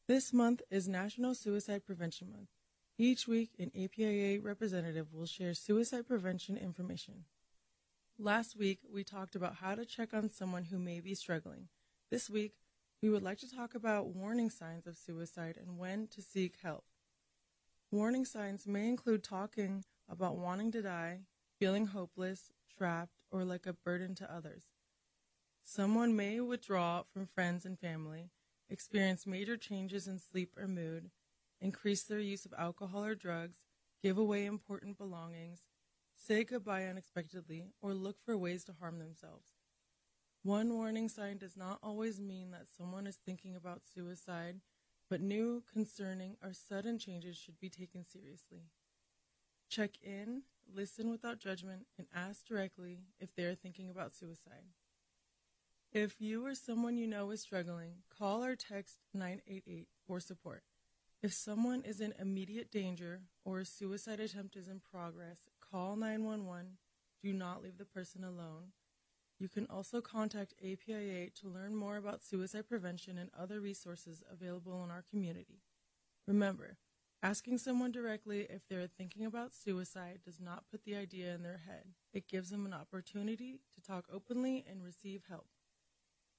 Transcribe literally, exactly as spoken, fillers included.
This month is National Suicide Prevention Month. Each week, an A P I A representative will share suicide prevention information. Last week, we talked about how to check on someone who may be struggling. This week, we would like to talk about warning signs of suicide and when to seek help. Warning signs may include talking about wanting to die, feeling hopeless, trapped, or like a burden to others. Someone may withdraw from friends and family, experience major changes in sleep or mood, increase their use of alcohol or drugs, give away important belongings, say goodbye unexpectedly, or look for ways to harm themselves. One warning sign does not always mean that someone is thinking about suicide, but new, concerning, or sudden changes should be taken seriously. Check in, listen without judgment, and ask directly if they are thinking about suicide. If you or someone you know is struggling, call or text nine eight eight for support. If someone is in immediate danger or a suicide attempt is in progress, call nine one one. Do not leave the person alone. You can also contact A P I A to learn more about suicide prevention and other resources available in our community. Remember, asking someone directly if they are thinking about suicide does not put the idea in their head. It gives them an opportunity to talk openly and receive help.